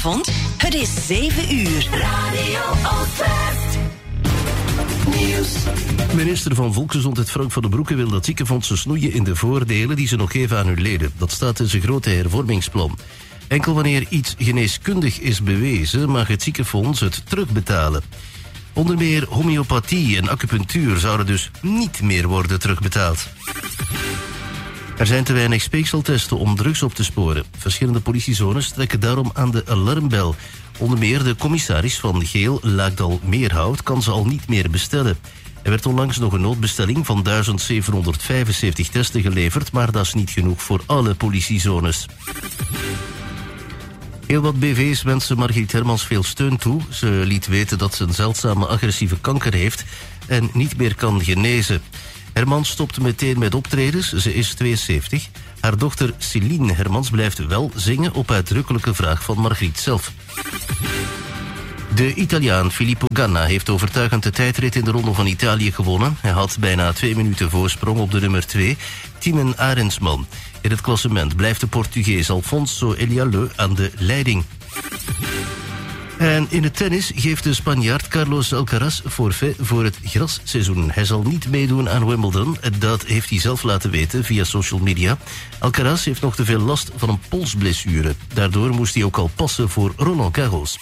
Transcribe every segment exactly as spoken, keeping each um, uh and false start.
avond. Het is zeven uur. Radio Oostwest. Nieuws. Minister van Volksgezondheid Frank van den Broeke wil dat ziekenfondsen snoeien in de voordelen die ze nog geven aan hun leden. Dat staat in zijn grote hervormingsplan. Enkel wanneer iets geneeskundig is bewezen, mag het ziekenfonds het terugbetalen. Onder meer homeopathie en acupunctuur zouden dus niet meer worden terugbetaald. Er zijn te weinig speekseltesten om drugs op te sporen. Verschillende politiezones trekken daarom aan de alarmbel. Onder meer de commissaris van Geel, Laakdal-Meerhout, kan ze al niet meer bestellen. Er werd onlangs nog een noodbestelling van duizend zevenhonderdvijfenzeventig testen geleverd, maar dat is niet genoeg voor alle politiezones. Heel wat B V's wensen Margriet Hermans veel steun toe. Ze liet weten dat ze een zeldzame agressieve kanker heeft en niet meer kan genezen. Hermans stopt meteen met optredens, ze is tweeënzeventig. Haar dochter Celine Hermans blijft wel zingen op uitdrukkelijke vraag van Margriet zelf. De Italiaan Filippo Ganna heeft overtuigend de tijdrit in de Ronde van Italië gewonnen. Hij had bijna twee minuten voorsprong op de nummer twee, Thymen Arendsman. In het klassement blijft de Portugees Alfonso Elialeu aan de leiding. En in het tennis geeft de Spanjaard Carlos Alcaraz forfait voor het grasseizoen. Hij zal niet meedoen aan Wimbledon, dat heeft hij zelf laten weten via social media. Alcaraz heeft nog te veel last van een polsblessure. Daardoor moest hij ook al passen voor Roland Garros.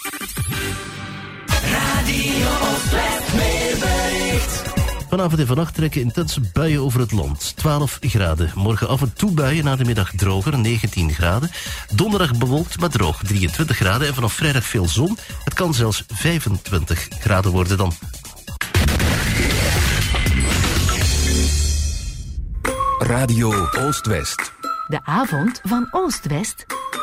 Radio Oostwest weerbericht. Vanavond en vannacht trekken intense buien over het land. twaalf graden. Morgen af en toe buien, na de middag droger, negentien graden. Donderdag bewolkt, maar droog, drieëntwintig graden. En vanaf vrijdag veel zon. Het kan zelfs vijfentwintig graden worden dan. Radio Oostwest. De avond van Oost-West.